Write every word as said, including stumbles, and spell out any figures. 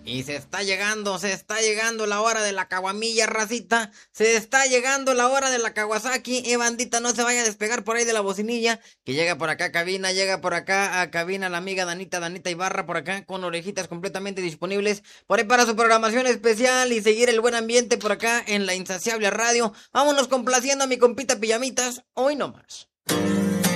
Y se está llegando, se está llegando la hora de la caguamilla, racita. Se está llegando la hora de la Kawasaki. Eh, bandita, no se vaya a despegar por ahí de la bocinilla. Que llega por acá a cabina, llega por acá a cabina la amiga Danita, Danita Ibarra, por acá con orejitas completamente disponibles. Por ahí para su programación especial y seguir el buen ambiente por acá en la insaciable radio. Vámonos complaciendo a mi compita Pijamitas. Hoy no más.